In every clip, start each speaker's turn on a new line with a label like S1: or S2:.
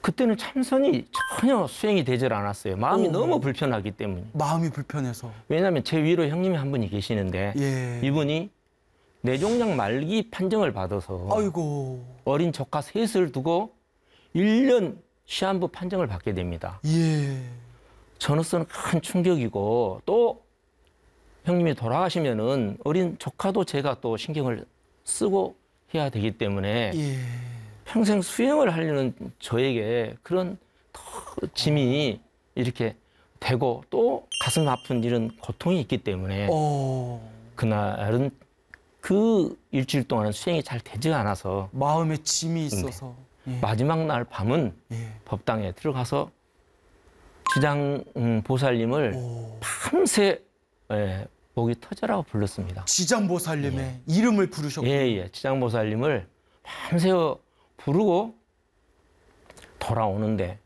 S1: 그때는 참선이 전혀 수행이 되질 않았어요. 마음이 너무 불편하기 때문에.
S2: 마음이 불편해서.
S1: 왜냐하면 제 위로 형님이 한 분이 계시는데
S2: 예.
S1: 이분이 뇌종양 말기 판정을 받아서
S2: 아이고.
S1: 어린 조카 셋을 두고 1년 시한부 판정을 받게 됩니다.
S2: 예.
S1: 저로서는 큰 충격이고 또 형님이 돌아가시면은 어린 조카도 제가 또 신경을 쓰고 해야 되기 때문에
S2: 예.
S1: 평생 수행을 하려는 저에게 그런 짐이 이렇게 되고 또 가슴 아픈 이런 고통이 있기 때문에 그날은 그 일주일 동안은 수행이 잘 되지가 않아서
S2: 마음에 짐이 있어서
S1: 예. 마지막 날 밤은
S2: 예.
S1: 법당에 들어가서 지장 보살님을 밤새 목이 터져라고 불렀습니다.
S2: 지장보살님의 이름을 부르셨군요.
S1: 예. 지장보살님을 밤새워 부르고 돌아오는데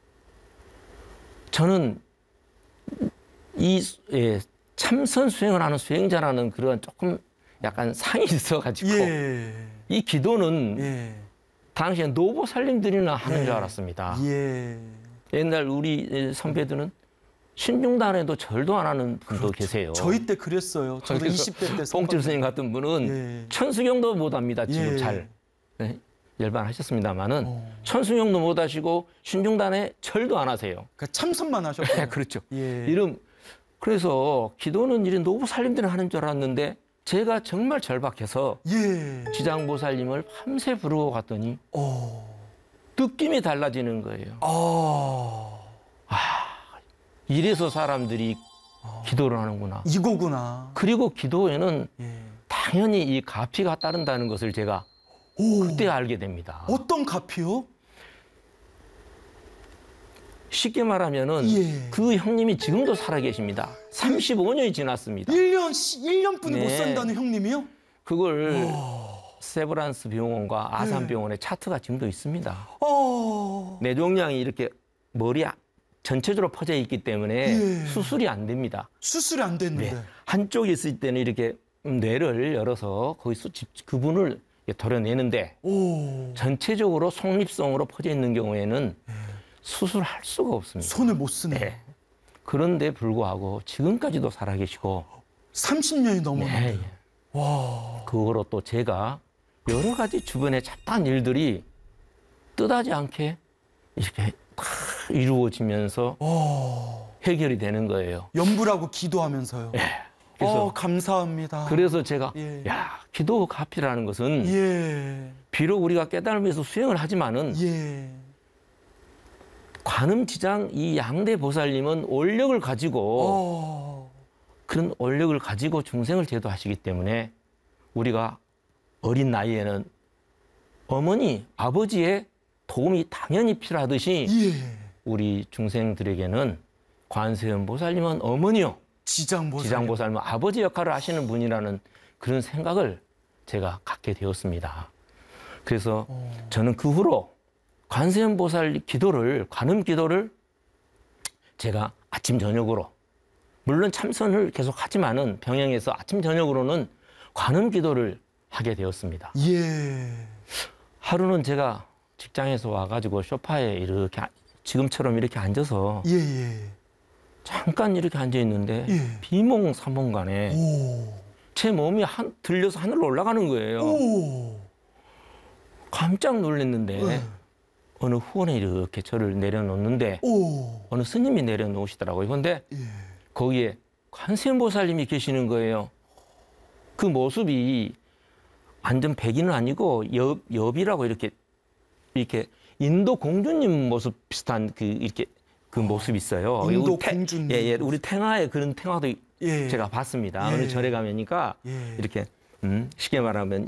S1: 저는 이 참선 수행을 하는 수행자라는 그런 조금 약간 상이 있어가지고 이 기도는 당시에 노보살님들이나 하는 줄 알았습니다. 옛날 우리 선배들은 신중단에도 절도 안 하는 분도 계세요.
S2: 저희 때 그랬어요. 저도 20대 때.
S1: 봉출 스님 같은 분은 천수경도 못 합니다. 지금 잘. 열반하셨습니다마는 천수경도 못 하시고 신중단에 절도 안 하세요.
S2: 그러니까 참선만 하셨군요.
S1: 그렇죠. 그래서 기도는 이런 노보살님들이 하는 줄 알았는데 제가 정말 절박해서 지장보살님을 밤새 부르고 갔더니 느낌이 달라지는 거예요. 이래서 사람들이 기도를 하는구나.
S2: 이거구나.
S1: 그리고 기도에는 당연히 이 가피가 따른다는 것을 제가 그때 알게 됩니다.
S2: 어떤 가피요?
S1: 쉽게 말하면은 그 형님이 지금도 살아 계십니다. 35년이 지났습니다.
S2: 1년뿐이 못 산다는 형님이요?
S1: 그걸 세브란스 병원과 아산병원에 차트가 지금도 있습니다. 뇌종양이 이렇게 머리 전체적으로 퍼져 있기 때문에 수술이 안 됩니다.
S2: 수술이 안 됐는데.
S1: 한쪽에 있을 때는 이렇게 뇌를 열어서 거기 그분을 도려내는데 전체적으로 속립성으로 퍼져 있는 경우에는 수술할 수가 없습니다.
S2: 손을 못 쓰네.
S1: 그런데 불구하고 지금까지도 살아계시고
S2: 30년이 넘었는데.
S1: 그거로 또 제가 여러 가지 주변에 잡다한 일들이 뜻하지 않게 이렇게 다 이루어지면서 해결이 되는 거예요.
S2: 염불하고 기도하면서요. 그래서 감사합니다.
S1: 그래서 제가 기도 가피라는 것은 비록 우리가 깨달음을 위해서 수행을 하지만은 관음지장 이 양대 보살님은 원력을 가지고 그런 원력을 가지고 중생을 제도하시기 때문에 우리가 어린 나이에는 어머니, 아버지의 도움이 당연히 필요하듯이 우리 중생들에게는 관세음 보살님은 어머니요, 지장보살님은 아버지 역할을 하시는 분이라는 그런 생각을 제가 갖게 되었습니다. 그래서 저는 그 후로 관세음 보살 기도를, 관음 기도를 제가 아침 저녁으로, 물론 참선을 계속 하지만은 병행해서 아침 저녁으로는 관음 기도를 하게 되었습니다. 하루는 제가 직장에서 와가지고 소파에 이렇게 지금처럼 이렇게 앉아서 잠깐 이렇게 앉아 있는데 비몽사몽간에 제 몸이 들려서 하늘로 올라가는 거예요. 깜짝 놀랐는데 어느 후원에 이렇게 저를 내려놓는데 어느 스님이 내려놓으시더라고요. 그런데 거기에 관세음보살님이 계시는 거예요. 그 모습이 완전 백인은 아니고 여비라고 이렇게 인도 공주님 모습 비슷한 그 모습이 있어요.
S2: 인도 공주님.
S1: 우리 탱화에 그런 탱화도 제가 봤습니다. 어느 절에 가면니까 이렇게 쉽게 말하면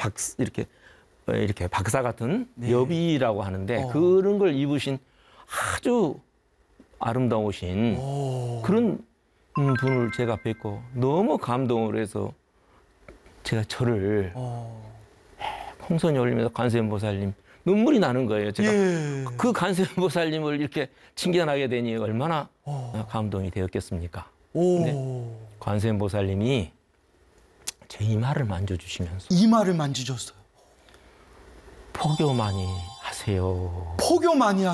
S1: 이렇게 박사 같은 여비라고 하는데 그런 걸 입으신 아주 아름다우신 그런 분을 제가 뵙고 너무 감동을 해서 제가 저를 홍선이 올리면서 관세음보살님 눈물이 나는 거예요. 제가 그 관세음보살님을 이렇게 칭견하게 되니 얼마나 감동이 되었겠습니까? 근데 관세음보살님이 제 이마를 만져주시면서
S2: 이마를 만지셨어요.
S1: 포교 많이 하세요.
S2: 포교 많이